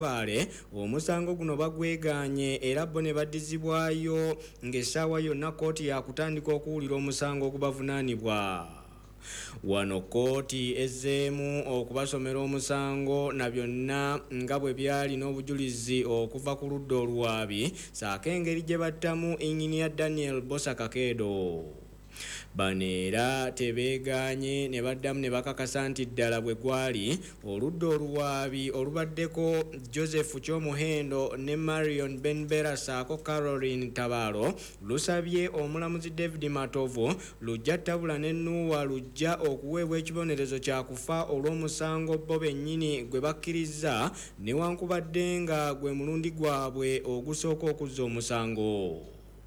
Bale omusango guno bagweganye era bo ne baddizibwayo ng'essaawa yonna kkooti yakutandika okuwulira omusango ogubavunaanibwa. Wano kkooti ezzeemu okubasomera omusango na byonna nga bwe byali n'obujulizi okuva ku ludda olwabi saako engeri gye battamu Engineer Daniel Bosa Kakeedo. Bano era tebeeganye ne baddamu ne bakakasa nti ddala bwe gwali oludda oluwaabi olubaddeko Joseph Kyomuhendo ne Marion Benbera saako Caroline Tabaalo lusabye omulamuzi David Matovu lujja ttabula ne Nuuwa lujja okuweebwa ekibonerezo kya kufa olw'omusango bo bennyini gwe bakkiriza newankubadde nga gwe mulundi gwabwe ogusooka okuzza omusango.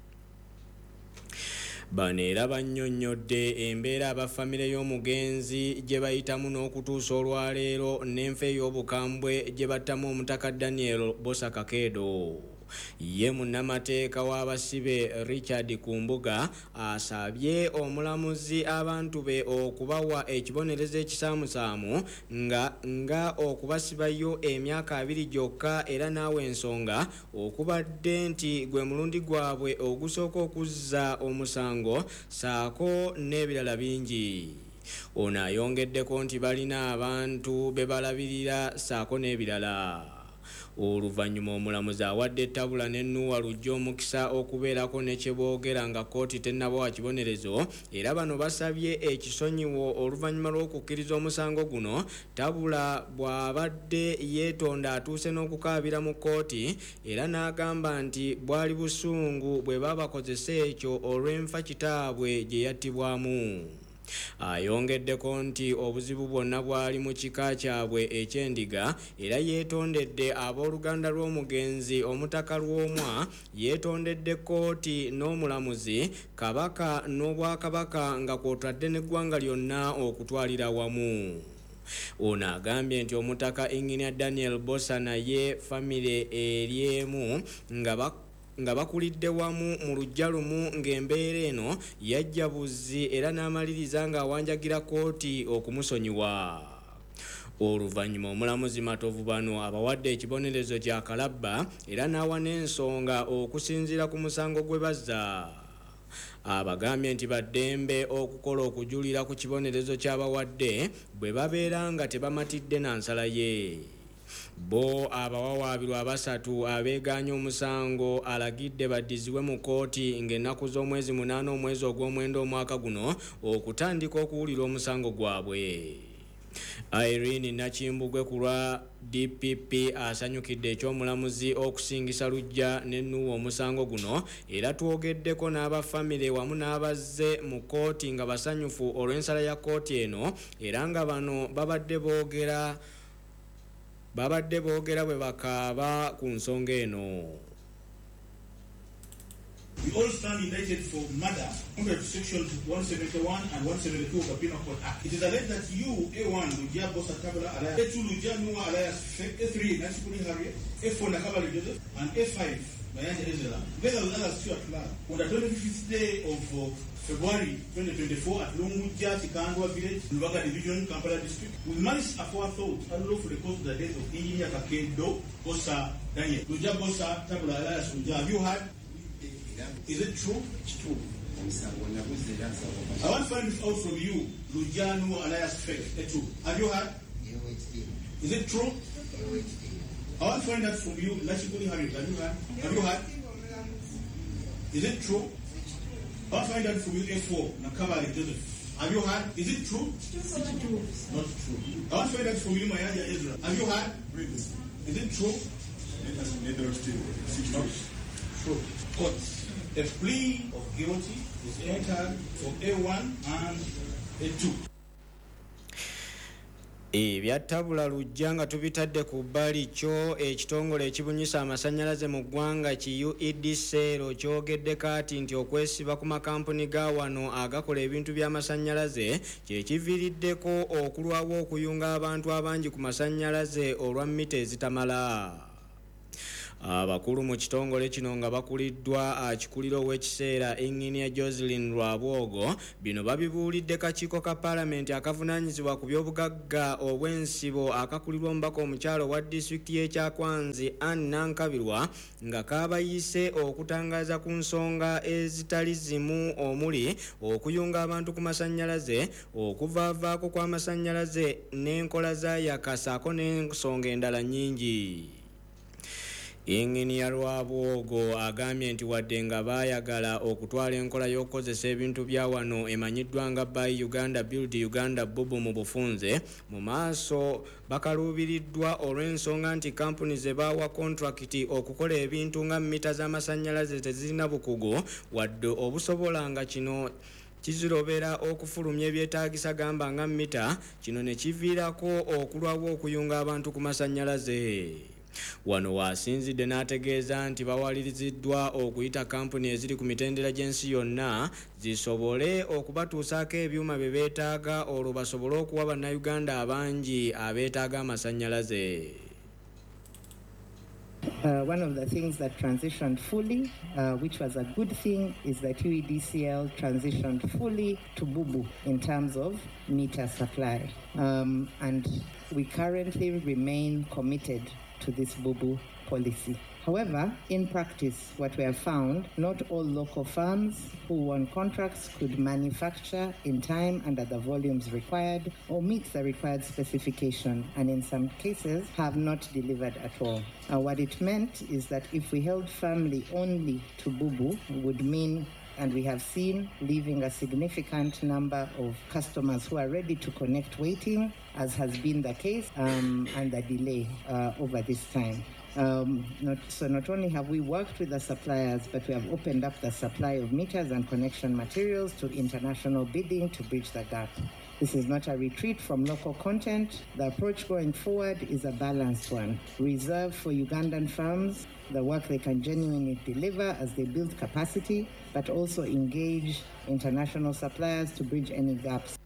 Bano era bannyonnyodde embeera abafamire y'omugenzi gye bayitamu n'okutuusa olwaleero n'enfa ey'obukambwe gye battamu omutaka Daniel Bosa Kakeedo. Ye munnamateeka w'abasibe Richard Kumbuga asabye omulamuzi abantu be okubawa ekibonerezo ekisaamusaamu nga okubasibayo emyaka 2 gyokka era naawe ensonga okubadde nti gwe mulundi gwabwe ogusooka okuzza omusango saako n'ebirala bingi. Ono ayongeddeko nti balina abantu be balabirira saako n'ebirala. Oluvannyuma omulamuzi awadde ettabula ne Nuuwa lujja omukisa okubeerako ne kye boogera nga kkooti tennabawa kibonerezo era bano basabye ekisonyiwo oluvannyuma lw'okukkiriza omusango guno tabula bw'abadde yeetonda atuuse n'okukaabira mu kkooti era n'agamba nti bwali busungu bwe babakozesa ekyo olw'enfa kitaabwe gye yattibwamu. Ayongeddeko nti obuzibu bwonna bwali mu kika kyabwe eky'endiga era yeetondedde abooluganda lw'omugenzi omutaka Lwomwa yeetondedde kkooti n'omulamuzi Kabaka n'Obwakabaka nga kw'otadde n'eggwanga lyonna okutwalira wamu. Ono agambye nti omutaka Engineer Daniel Bosa naye famire eryemu nga bakulidde wamu mu lujja lumu ng'embeera eno yajja buzzi era n'amaliriza ng'awanjagira kkooti okumusonyiwa. Oluvannyuma omulamuzi Matovu bano abawadde ekibonerezo kya kalabba era n'awa n'ensonga okusinziira ku musango gwe bazza. Abagambye nti baddembe okukola okujulira ku kibonerezo ky'abawadde bwe babeera nga tebamatidde na nsala ye. Bo abawawaabirwa abasatu abeeganye omusango alagidde baddizibwe mu kkooti ng'ennaku z'omwezi 8 omwezi ogw'omwenda omwaka guno okutandika okuwulira omusango gwabwe. Irene Nakimbugwe ku lwa DPP asanyukidde eky'omulamuzi okusingisa lujja ne Nuuwa omusango guno era twogeddeko n'abafamire wamu n'abazze mu kkooti nga basanyufu olw'ensala ya kkooti eno era nga bano babadde boogera bwe bakaaba ku nsonga eno. We all stand indicted for murder under Section 171 and 172 of the Penal Code Act. It is alleged that you, A1, Lujia Bosa Tabula Alliance, A2, Lujia Nuwa Alliance, A3, Nasikuri Harriet, A4, Nakabali Joseph, and A5, Mayanja Ezra, together with others still at large, on the 25th day of February 2024 at Lunguja, Tikandwa Village, Lubaga Division, Kampala District, with malice aforethought, unlawfully caused the death of Engineer Kakeedo Bosa Daniel. Lujia Bosa Tabula Alliance, Lujia, have you heard? Is it true? It's true. I want to find this out from you, Lujanu Alliance Faith. Have you heard? Is it true? I want to find that from you, Nashikuni Harriet. Have you heard? Have you heard? Is it true? I want to find that from you, A4, Nakabali Joseph. Have you heard? Is it true? Not true. I want to find that from you, Mayanja Ezra. Have you heard? Is it true? Not true. Court. A plea of guilty is entered for A1 and A2. Ebyattabula lujja nga tubitadde ku bbali kyo ekitongole ekibunyisa amasannyalaze mu ggwanga ki UEDCL kyogedde kati nti okwesiba ku makampuni ga wano agakola ebintu by'amasannyalaze kye kiviiriddeko okulwawo okuyunga abantu abangi ku masannyalaze olwa mita ezitamala. abakulu mu kitongole kino nga bakuliddwa akikulira ow'ekiseera Engineer Jocelyn Lwabwogo bino babibuulidde kakiiko ka Paalamenti akavunaanyizibwa ku by'obugagga obw'ensibo akakulirwa omubaka omukyalo wa disitulikiti y'Ekyakwanzi Anne Nankabirwa nga kaabayise okutangaaza ku nsonga ezitali zimu omuli okuyunga abantu ku masannyalaze, okuvaavaako kw'amasannyalaze n'enkola za yakasaako n'ensonga endala nnyingi. Engineer Lwabwogo agambye nti wadde nga baayagala okutwala enkola y'okukozesa ebintu bya wano emanyiddwa nga Buy Uganda Build Uganda bubu mu bufunze, mu maaso bakaluubiriddwa olw'ensonga nti kampuni ze baawa kontrakiti okukola ebintu nga mita z'amasannyalaze tezirina bukugu wadde obusobola nga kino kizirobera okufulumya ebyetaagisa gamba nga mita, kino ne kiviirako okulwawo okuyunga abantu ku masannyalaze. Wano waasinzidde n'ategeeza nti bawaliriziddwa okuyita kampuni eziri ku mitendera gy'ensi yonna zisobole okubatuusaako ebyuma bye beetaaga olwo basobole okuwa bannayuganda abangi abeetaaga amasannyalaze. One of the things that transitioned fully, which was a good thing, is that UEDCL transitioned fully to Bubu in terms of meter supply. And we currently remain committed to this Bubu policy. However, in practice, what we have found, not all local firms who won contracts could manufacture in time and at the volumes required or meet the required specification, and in some cases have not delivered at all. What it meant is that if we held firmly only to Bubu, would mean, and we have seen, leaving a significant number of customers who are ready to connect waiting, as has been the case, and the delay over this time. Not only have we worked with the suppliers, but we have opened up the supply of meters and connection materials to international bidding to bridge the gap. This is not a retreat from local content. The approach going forward is a balanced one, reserved for Ugandan firms, the work they can genuinely deliver as they build capacity, but also engage international suppliers to bridge any gaps.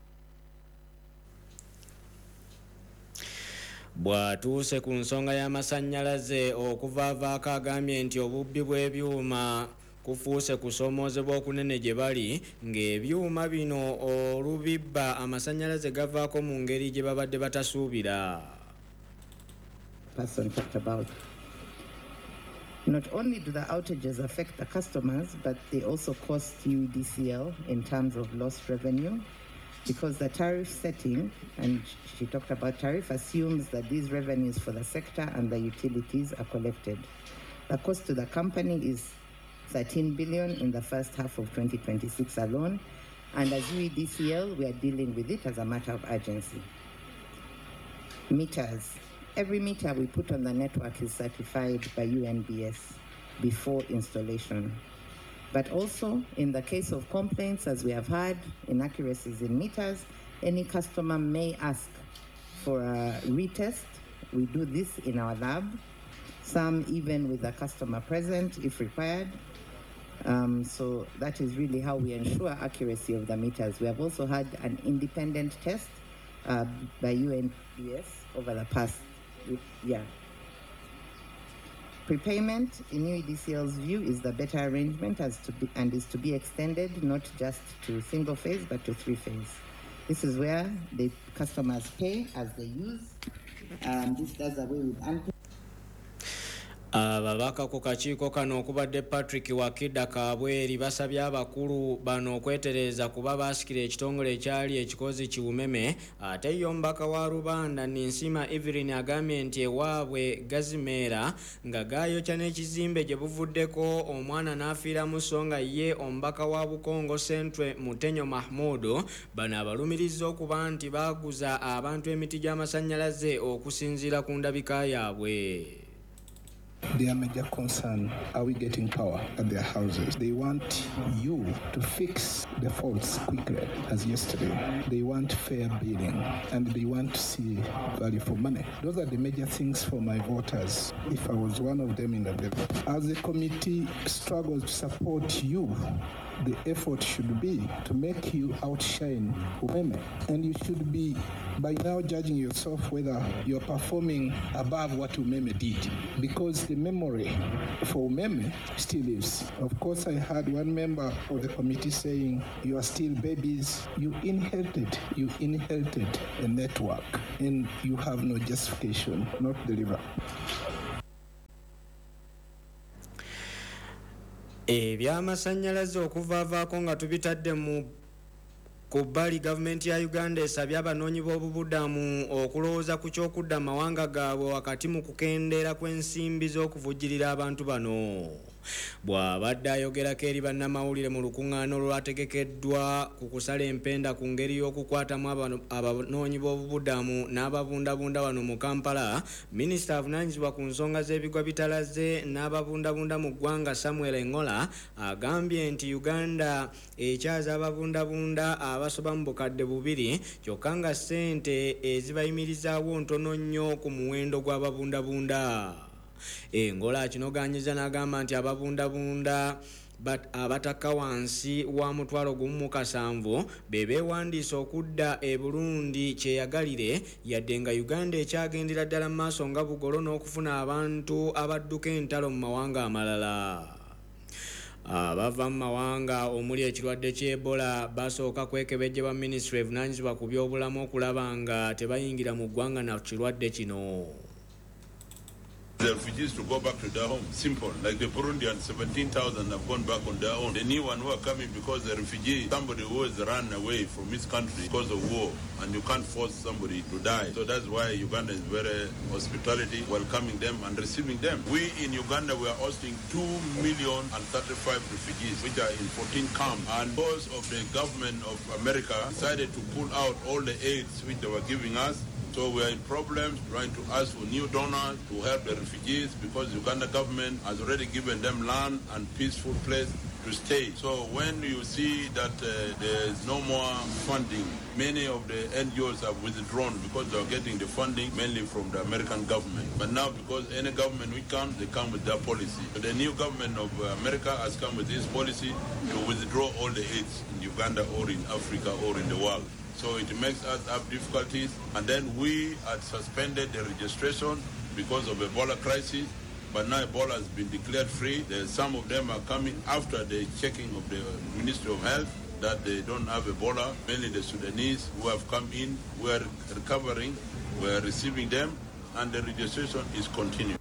Bw'atuuse ku nsonga y'amasannyalaze okuvaavaako agambye nti obubbi bw'ebyuma kufuuse kusomoozebwa okunene gye bali, ng'ebyuma bino olubibba amasannyalaze gavaako mu ngeri gye babadde batasuubira. Not only do the outages affect the customers, but they also cost UEDCL in terms of lost revenue, because the tariff setting, and she talked about tariff, assumes that these revenues for the sector and the utilities are collected. The cost to the company is 13 billion in the first half of 2026 alone, and as UEDCL, we are dealing with it as a matter of urgency. Meters. Every meter we put on the network is certified by UNBS before installation. But also, in the case of complaints, as we have had, inaccuracies in meters, any customer may ask for a retest. We do this in our lab, some even with the customer present if required. So that is really how we ensure accuracy of the meters. We have also had an independent test by UNBS over the past year. Prepayment, in UEDCL's view, is the better arrangement and is to be extended not just to single phase but to three phase. This is where the customers pay as they use. This does away with ababaka ku kakiiko kano okubadde Patrick Wakida Kabweri basabye abakulu bano okwetereza kuba baasikira ekitongole ekyali ekikozi kiwumeme. Ate yo mbaka wa Rubanda Ninsima Evelyn agambye nti ewaabwe Gazimeera nga gaayokya n'ekizimbe gye buvuddeko omwana n'afiira mu ssonga ye ombaka wa Bukongo Centre Mutenyo Mahmudu bano abalumirizza okuba nti baaguza abantu emiti gy'amasannyalaze okusinziira ku ndabika yaabwe. Their major concern, are we getting power at their houses? They want you to fix the faults quickly, as yesterday. They want fair bidding, and they want to see value for money. Those are the major things for my voters, if I was one of them in the debate. As the committee struggles to support you the effort should be to make you outshine women. And you should be by now judging yourself whether you're performing above what Umeme did, because the memory for Umeme still lives. Of course, I heard one member of the committee saying, you are still babies. You inherited a network, and you have no justification not deliver. Ebyamasannyalaze okuvaavaako nga tubitadde mu ku bbali gavumenti ya Uganda esabye abanoonyi b'obubudamu okulowooza ku ky'okudda mawanga gaabwe wakati mu kukendeera kw'ensimbi z'okuvujjirira abantu bano. Bw'abadde ayogerako eri bannamawulire mu lukuŋŋaana olwategekeddwa ku kusala empenda ku ngeri y'okukwatamu abanoonyi b'obubudamu n'ababundabunda wano mu Kampala, minisita avunaanyizibwa ku nsonga z'ebigwa bitalaze n'ababundabunda mu ggwanga Samuel Engola agambye nti Uganda ekyaza ababundabunda abasoba mu bukadde 2 kyokka nga ssente ezibayimirizaawo ntono nnyo ku muwendo gw'ababundabunda. Engola kinoganyiza n'agamba nti ababundabunda abatakka wansi wa mutwalo gumu mu 7 be beewandiisa okudda e Burundi kyeyagalire, yadde nga Uganda ekyagendera ddala mu maaso nga bugolo n'okufuna abantu abadduka entalo mu mawanga amalala. Abava mu mawanga omuli ekirwadde ky'Ebola basooka kwekebejjebwa Ministry evunaanyizibwa ku by'obulamu okulaba nga tebayingira mu ggwanga na kirwadde kino. The refugees to go back to their home. Simple. Like the Burundians, 17,000 have gone back on their own. The new one who are coming because the refugee, somebody who has run away from his country because of war, and you can't force somebody to die. So that's why Uganda is very hospitality, welcoming them and receiving them. We in Uganda, we are hosting 2,035,000 refugees, which are in 14 camps. And because of the government of America decided to pull out all the aids which they were giving us, so we are in problems trying to ask for new donors to help the refugees, because the Uganda government has already given them land and peaceful place to stay. So when you see that there is no more funding, many of the NGOs have withdrawn because they are getting the funding mainly from the American government. But now, because any government which comes, they come with their policy. So the new government of America has come with this policy to withdraw all the aids in Uganda or in Africa or in the world. So it makes us have difficulties, and then we had suspended the registration because of Ebola crisis, but now Ebola has been declared free. Some of them are coming after the checking of the Ministry of Health that they don't have Ebola, mainly the Sudanese who have come in, we are recovering, we are receiving them, and the registration is continuing.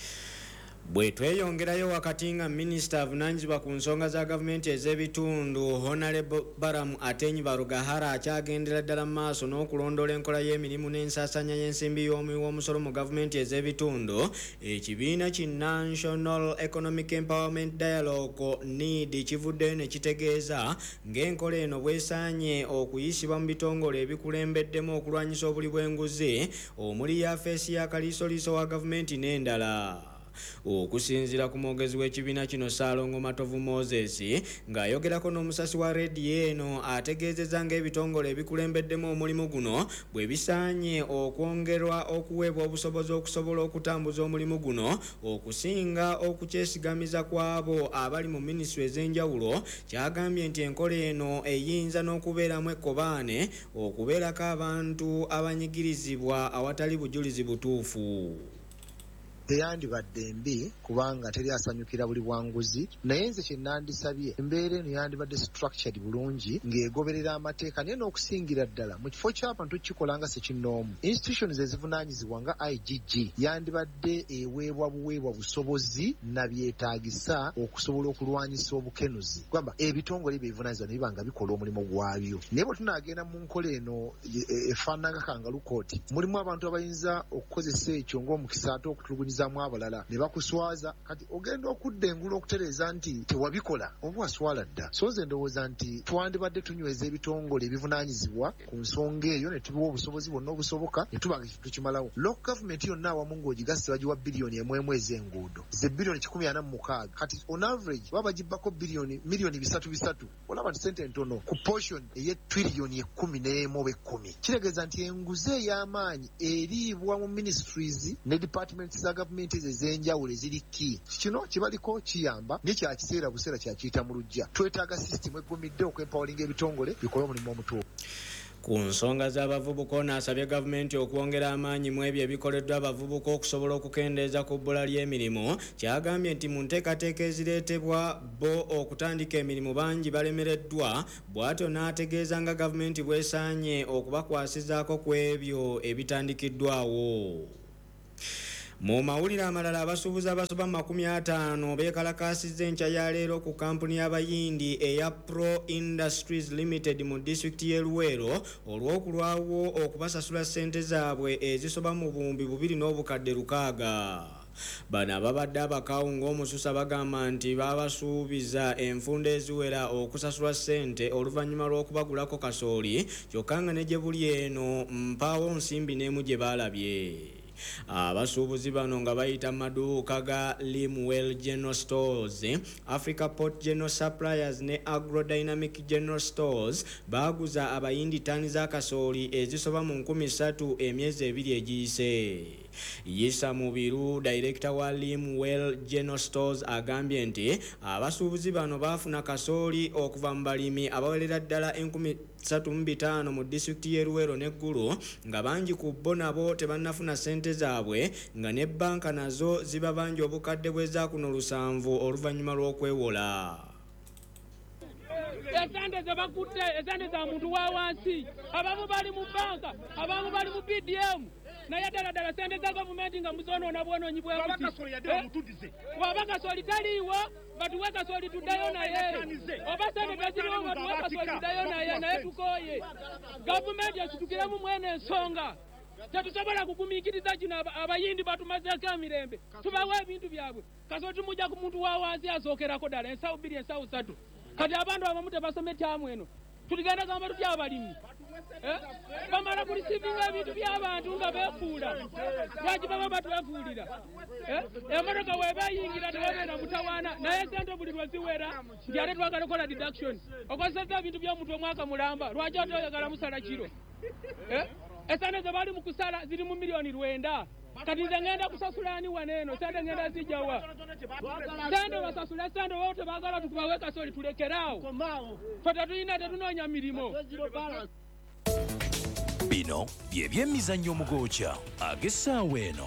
Bwe tweyongerayo wakati nga minisita avunaanyizibwa ku nsonga za gavumenti ez'ebitundu Honorable Baramu Atenyi Barugahara akyagendera ddala mu maaso n'okulondoola enkola y'emirimu n'ensaasanya y'ensimbi y'omuwi w'omusolo mu gavumenti ez'ebitundu, ekibiina ki National Economic Empowerment Dialogue NED kivuddeyo ne kitegeeza ng'enkola eno bwesaanye okuyisibwa mu bitongole ebikulembeddemu okulwanyisa obuli bw'enguzi omuli yafeesi y'akaliisoliiso wa gavumenti n'endala. Okusinziira ku mwogezi w'ekibiina kino Saalongo Matovu Moses ng'ayogerako n'omusasi wa leediyo eno ategeezezza ng'ebitongole ebikulembeddemu omulimu guno bwe bisaanye okwongerwa okuweebwa obusobozi okusobola okutambuza omulimu guno okusinga okukyesigamiza kw'abo abali mu minisitule ez'enjawulo. Kyagambye nti enkola eno eyinza n'okubeeramu ekkobaane okubeerako abantu abanyigirizibwa awatali bujulizi butuufu. Teyandibadde mbi kubanga teri asanyukira buli bwanguzi, naye nze kye nandisabye embeera eno yandibadde structured bulungi ng'egoberera amateeka, naye n'okusingira ddala mu kifo ky'abantu tukikola nga sekinnoomu. Institutions ezivunaanyizibwa nga IGG yandibadde eweebwa buweebwa busobozi na byetaagisa okusobola okulwanyisa obukenuzi, kwamba ebitongole byebivunaanyizibwa ne biba nga bikola omulimu gwabyo. Naye bwe tunaagenda mu nkola eno efaanana nga kangalu kooti, mulimu abantu abayinza okukozesa ekyo ng'omukisa ate okutulugunyiza abalala ne bakuswaza, kati ogenda okudda engulu okutereeza nti tewabikola oba waswala dda. So nze ndowooza nti twandibadde tunyweza ebitongole ebivunaanyizibwa ku nsonga eyo ne tubiwa obusobozi bwonna obusoboka ne tuba tukimalawo. Local government yonna awamu ng'ogigase bagiwa biliyoni emu ez'enguudo ze biliyoni 146, kati on average baba bagibbako miliyoni 300 olaba nti sente ntono ku portion eye trillion 10.10 kitegeeza nti enguzi ey'amaanyi eriibwa mu ministries ne departments za gavumenti ez'enjawulo eziri key. Kino kibaliko kiyamba ne kya kiseera buseera kya kiyita mu lujja. Twetaaga system eggumidde okwempoweringa ebitongole bikole omulimu omutuufu. Ku nsonga z'abavubuka ono asabye gavumenti okwongera amaanyi mu ebyo ebikoleddwa abavubuka okusobola okukendeeza ku bbula ly'emirimu. Kyagambye nti mu nteekateeka ezireetebwa bo okutandika emirimu bangi balemereddwa, bw'atyo n'ategeeza nga gavumenti bw'esaanye okubakwasizaako ku ebyo ebitandikiddwawo. Mu mawulire amalala abasuubuzi abasoba 50 beekalakaasizza enkya ya leero ku kampuni y'abayindi eya Pro Industries Limited mu disitulikiti y'e Luweero olw'okulwawo okubasasula ssente zaabwe ezisoba mu buwumbi 2.6. Bano ababadde abakaawu ng'omususa bagamba nti babasuubiza enfunda eziwera okusasulwa ssente oluvannyuma lw'okubagulako kasooli, kyokka nga ne gye buli eno mpaawo nsimbi n'emu gye baalabye. Abasuubuzi bano nga bayita maduuka ga Limwell General Stores, Africa Port General Suppliers ne Agrodynamic General Stores baaguza abayindi ttani za kasooli ezisoba mu 3,000 emyezi 2 egiyise. Yisa Mubiru, director wa Limwell General Stores, agambye nti abasuubuzi bano baafuna kasooli okuva mu balimi abawerera ddala 35,000 mu disitulikiti y'e Luweero n'eggulu, nga bangi ku bo nabo tebannafuna ssente zaabwe, nga ne bbanka nazo zibabanja obukadde bw'eza kuno 7 oluvannyuma lw'okwewola. Esande ze bakutte, esande za muntu wa wansi, abamu bali mu banka, abamu bali mu BDM. Naye ddala sente za gavumenti nga muzonoona bwonoonyi bw'ebuti. Waba kasooli taliiwo batuwe kasooli tuddayo naye. Oba sente teziriwo batuwe kasooli tuddayo naye tukooye. Gavumenti esitukiremu mwene ensonga. Tetusobola kugumiikiriza kino abayindi batumazeeko emirembe. Tubawe ebintu byabwe. Kasooli tumujja ku muntu wa wansi asookerako ddala ensawu 2 ensawu 3. Kati abantu abamu tebasome kyamu eno. Tuligenda gamba tutya abalimi. Bamala kulisivinga ebintu by'abantu nga beefuula. Lwaki baba batwefuulira? Emmotoka webayingira tebabeera mutawaana naye sente buli lwe ziwera nti ate twagala kola deduction. Okozesa ebintu by'omuntu omwaka mulamba. Lwaki ate oyagala musala kiro? Esente ze bali mu kusala ziri mu milioni 9. Kati nze ngenda kusasula ani waneeno sente ngenda zijjawa. Sente basasula sente wao tebagala tukubawe kasooli tulekeraawo. Ffe tetulina tetunoonya mirimo. Bino bye by'emizannyo omugoocha ag'essaawa eno.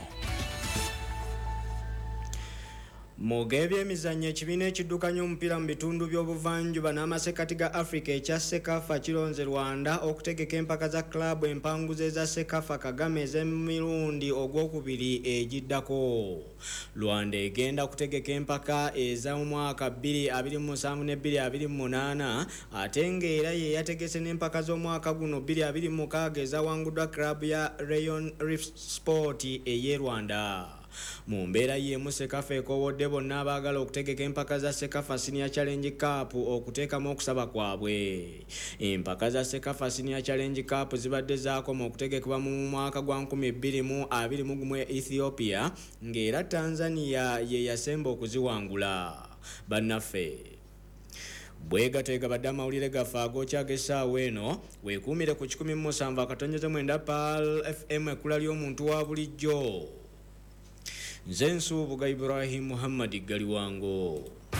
Mu gebyemizannyo ekibiina ekiddukanya omupiira mu bitundu by'obuvanjuba n'amasekati ga Africa ekya Sekafa kironze Rwanda okutegeka empaka za klabu empanguze za Sekafa Kagame ez'emirundi ogwokubiri egiddako. Rwanda egenda kutegeka empaka ez'omwaka 2027 ne 2028 ate ng'era ye yategese n'empaka z'omwaka guno 2026 ezawanguddwa klabu ya Rayon Reef Sport ey'e Rwanda. Mu mbeera y'emu Sekafa ekowodde bonna abaagala okutegeka empaka za Sekafa Senior Challenge Cup okuteekamu okusaba kwabwe. Empaka za Sekafa Senior Challenge Cup zibadde zaakoma okutegekebwa mu mwaka gwa 2021 Ethiopia, ng'era Tanzania ye yasemba okuziwangula. Bannaffe bwegatega badde amawulire gaffe ag'okyaga essaawa eno, weekuumire ku 17.9 PAL FM ekkula ly'omuntu wa bulijjo. Nze Nsuubuga Ibrahim Muhammad Galiwango.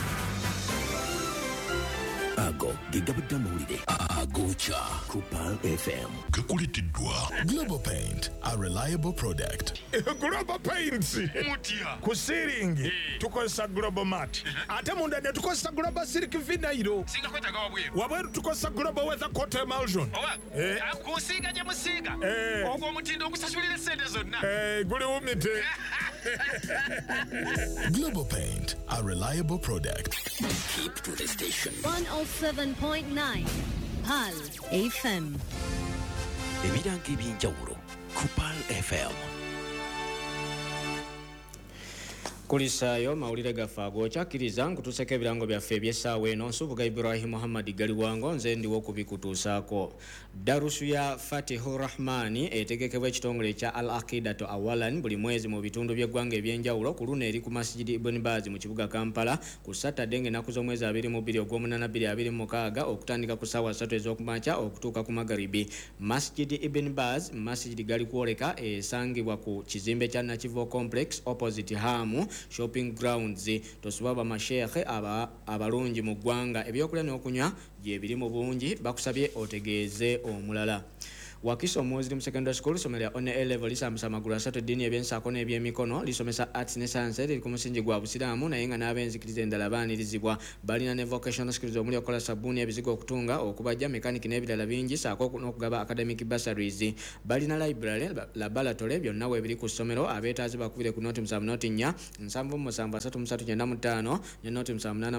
Ago gigabadde amawulire ag'okya ku PAL FM. Gakulitiddwa Global Paint, a reliable product. Global Paints Mutia ku ceiling tukozesa Global Mat, ate munda ne tukozesa Global Silk Vinyl. singa kwetaga wabweru Wabweru tukozesa Global Weather Coat Emulsion. oba kusiiga gye musiiga ogwo omutindo ogusasulira sente zonna Guli wumite. Global Paint, a reliable product. Keep to the station. 107.9 PAL FM. Ebirango eby'enjawulo ku PAL FM. Kulisaayo mawulire gaffe ag'okyakkiriza nkutuuseko ebirango byaffe eby'essaawa eno nsubuga Ibrahim Muhammad Galiwango nze ndiwo kubikutuusaako. Darusu ya Fatihur Rahmani etegekebwa ekitongole ekya Al Aqidatu Awalan buli mwezi mu bitundu by'eggwanga ebyenjawulo ku luno eri ku Masjid Ibn Baz mu kibuga Kampala ku Saturday ng'ennaku z'omwezi 22 ogw'omunaana 2026 okutandika ku ssaawa 3 ez'okumakya okutuuka ku Magharibi. Masjid Ibn Baz masjid gali kwoleka esangibwa ku kizimbe kya Nakivo Complex opposite Hamu shopping grounds. Tosubaba mashekhe abalungi mu ggwanga ebyokulya n'okunywa gye biri mu bungi bakusabye otegeeze omulala. Wakiso Muslim Secondary School somera on A level lisambisa magulu asatu dini ebyensako n'ebyemikono lisomesa arts ne science liri ku musingi gwa busiramu naye nga n'abenzikiriza endala baanirizibwa. Balina ne vocational skills omuli okola sabuni ebizigo okutunga okubajja mechanic n'ebirala bingi saako n'okugaba academic bursaries. Balina library laboratory byonna weebiri ku ssomero abeetaazi bakubire ku noti 7 7 ne noti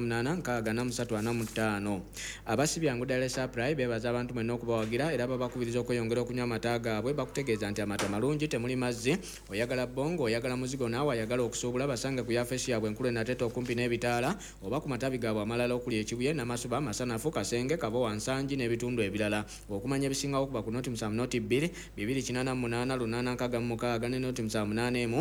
7 abasibyangu Dar Supply bebaza abantu mwenna okubawagira era babakubiriza okweyongera okunywa amata gaabwe bakutegeeza nti amata malungi temuli mazzi. Oyagala bongo oyagala muzigo naawe ayagala okusuubula basange ku yafeesi yaabwe enkulu enatete okumpi n'ebitaala oba ku matabi gaabwe amalala okuli ekibuye n'amasuba masanafu kasenge kabo wansangi n'ebitundu ebirala. Okumanya ebisingawo okuba ku noti 7 noti 2 288 866 ne noti 781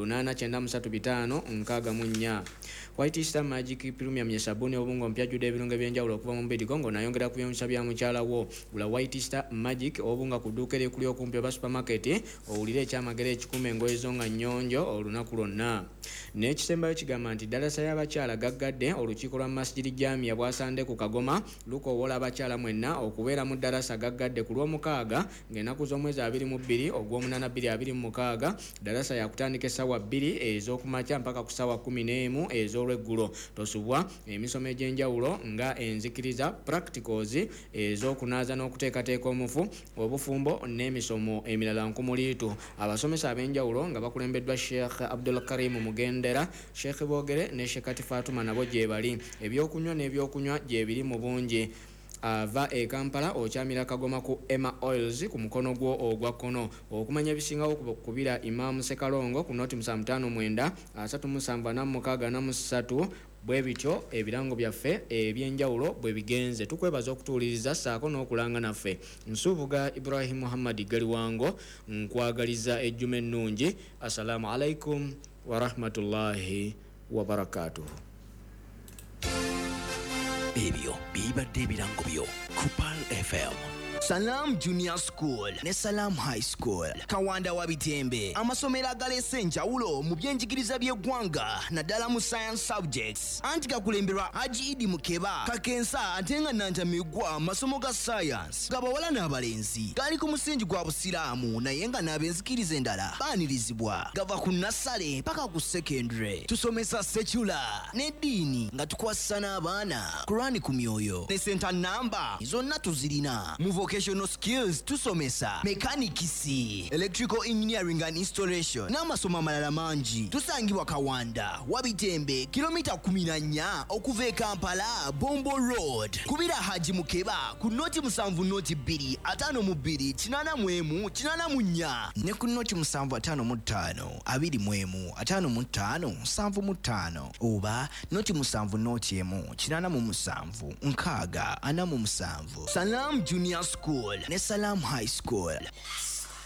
893 White Star Magic Premium ye sabuni obungo mpya jude ebirungo ebyenjawulo okuva mu mbiri gongo nayongera kuyonsa bya mukyala wo. Gula White Star Magic obunga kuduuka eri kuli okumpi oba supermarket owulire ekyamagero ekikuma engoye zo nga nnyonjo olunaku lwonna. N'ekisembayo kigamba nti dalasa y'abakyala gaggadde olukiiko lwa Masjid Jamia bwasande ku Kagoma lukoowola abakyala mwenna okubeera mu dalasa gaggadde ku lw'omukaaga ng'ennaku z'omwezi 22 ogw'omunaana 2026 dalasa yakutandika essaawa 2 ez'okumakya mpaka ku ssaawa 11 ez'olweggulo. Tosubwa emisomo egy'enjawulo nga enzikiriza practicals ez'okunaaza n'okuteekateeka omufu obufumbo n'emisomo emirala nkumuliitu. Abasomesa ab'enjawulo nga bakulembeddwa Sheikh Abdul Karim Mugendera, Sheikh Bogere ne Sheikh Fatuma nabo gye bali. Ebyokunywa n'ebyokunywa gye biri mu bungi. Ava Kampala okyamira Kagoma ku Emma Oils ku mukono gwo ogwa kono. Okumanya ebisingawo kubira Imam Sekalongo ku noti 559 376 bwe bityo ebirango byaffe ebyenjawulo bwe bigenze. Tukwebaza okutuuliriza saako n'okulanga naffe. Nsubuga Ibrahim Muhammad Galiwango nkwagaliza ejjuma ennungi. Assalamu alaikum wa rahmatullahi wa barakatuh. Ebyo bibadde ebirango byo ku Pal FM. Salam Junior School ne Salam High School Kawanda wa Bitembe amasomero agalese enjawulo mu byenjigiriza by'eggwanga naddala mu science subjects anti gakulemberwa Haji Idi Mukeba kakensa ate nga nantamigwa amasomo ga science gabawala n'abalenzi gali ku musingi gwa busiraamu naye nga n'abenzikiriza endala baanirizibwa gava ku nasale paka ku secondary. Tusomesa secular n'eddiini nga tukwasa n'abaana Qur'ani ku myoyo ne center number zonna tuzirina. Mu vocational skills tusomesa mechanicisi, electrical engineering and installation n'amasomo amalala mangi. Tusangibwa Kawanda wa Bitembe kilomita 14 okuva e Kampala Bombo Road. Kubira Haji Mukeba ku noti 7 noti 2 52 81 84 ne ku noti 755 25 55 75 oba noti 7 noti 1 87 nkaaga 47. Salam Junior School ne Salam High School.